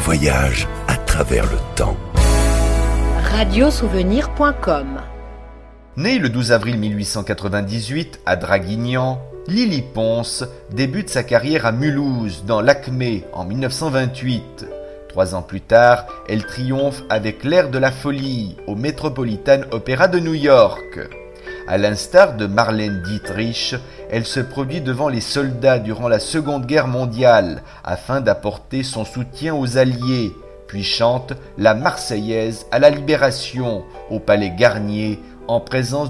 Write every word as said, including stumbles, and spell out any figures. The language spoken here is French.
voyage à travers le temps. radiosouvenir point com. Née le douze avril mille huit cent quatre-vingt-dix-huit à Draguignan, Lily Pons débute sa carrière à Mulhouse, dans l'Acmé, en mille neuf cent vingt-huit. Trois ans plus tard, elle triomphe avec L'Air de la folie au Metropolitan Opera de New York. À l'instar de Marlène Dietrich, elle se produit devant les soldats durant la Seconde Guerre mondiale afin d'apporter son soutien aux Alliés, puis chante la Marseillaise à la Libération au Palais Garnier en présence